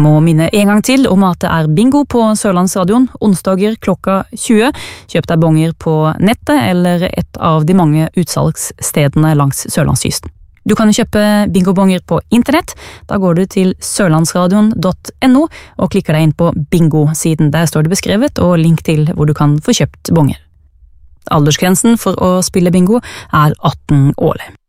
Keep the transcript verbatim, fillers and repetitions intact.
Jeg må minne en gang til om at det er bingo på Sørlandsradion, onsdager klokka tjue. Kjøp deg bonger på nettet eller et av de mange utsalgsstedene langs Sørlandskysten. Du kan kjøpe bingobonger på internett. Da går du til sørlandsradion punktum no og klikker deg inn på bingo-siden. Der står det beskrevet og link til hvor du kan få kjøpt bonger. Aldersgrensen for å spille bingo er atten år.